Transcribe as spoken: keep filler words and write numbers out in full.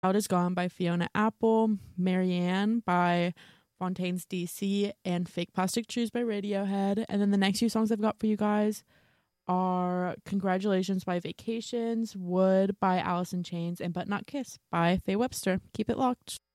Out Is Gone by Fiona Apple, Marianne by Fontaine's D C, and Fake Plastic Trees by Radiohead. And then the next few songs I've got for you guys are Congratulations by Vacations, Wood by Alice in Chains, and But Not Kiss by Faye Webster. Keep it locked.